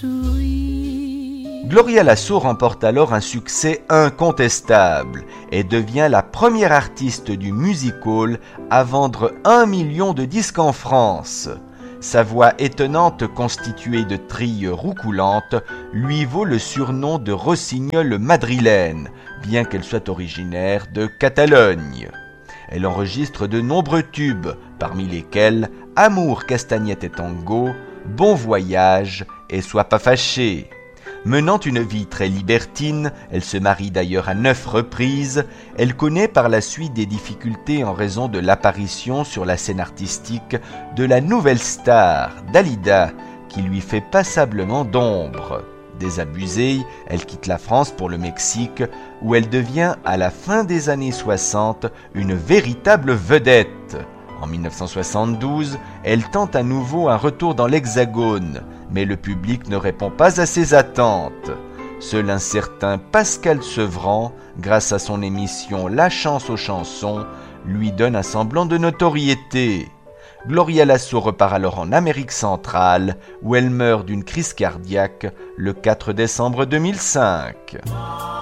souris. Gloria Lasso remporte alors un succès incontestable et devient la première artiste du music-hall à vendre 1 million de disques en France. Sa voix étonnante constituée de trilles roucoulantes lui vaut le surnom de rossignol madrilène, bien qu'elle soit originaire de Catalogne. Elle enregistre de nombreux tubes, parmi lesquels Amour, castagnette et tango, Bon voyage et Sois pas fâché. Menant une vie très libertine, elle se marie d'ailleurs à 9 reprises, elle connaît par la suite des difficultés en raison de l'apparition sur la scène artistique de la nouvelle star, Dalida, qui lui fait passablement d'ombre. Désabusée, elle quitte la France pour le Mexique, où elle devient à la fin des années 60 une véritable vedette. En 1972, elle tente à nouveau un retour dans l'Hexagone, mais le public ne répond pas à ses attentes. Seul un certain Pascal Sevran, grâce à son émission La Chance aux chansons, lui donne un semblant de notoriété. Gloria Lasso repart alors en Amérique centrale, où elle meurt d'une crise cardiaque le 4 décembre 2005.